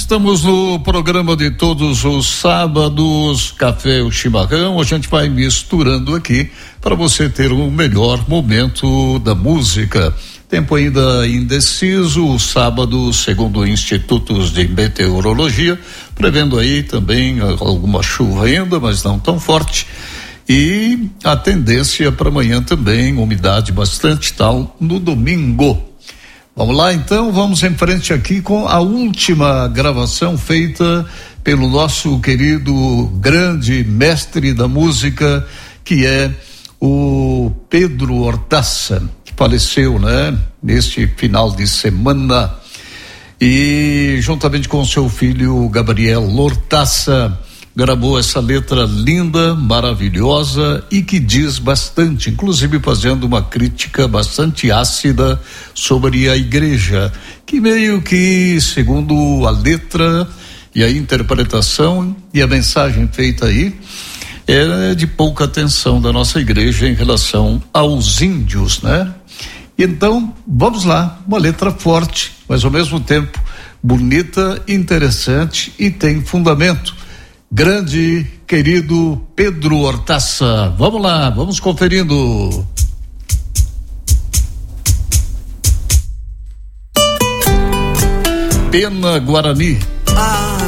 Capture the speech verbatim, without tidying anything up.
estamos no programa de todos os sábados, Café o Chimarrão. A gente vai misturando aqui para você ter um melhor momento da música. Tempo ainda indeciso, o sábado, segundo institutos de meteorologia, prevendo aí também alguma chuva ainda, mas não tão forte. E a tendência para amanhã também, umidade bastante tal no domingo. Vamos lá então, vamos em frente aqui com a última gravação feita pelo nosso querido grande mestre da música, que é o Pedro Hortaça, que faleceu, né? Neste final de semana. E juntamente com seu filho Gabriel Hortaça, gravou essa letra linda, maravilhosa e que diz bastante, inclusive fazendo uma crítica bastante ácida sobre a igreja, que meio que, segundo a letra e a interpretação e a mensagem feita aí, é de pouca atenção da nossa igreja em relação aos índios, né? Então, vamos lá, uma letra forte, mas ao mesmo tempo bonita, interessante e tem fundamento. Grande, querido Pedro Hortaça. Vamos lá, vamos conferindo. Pena Guarani. Ah.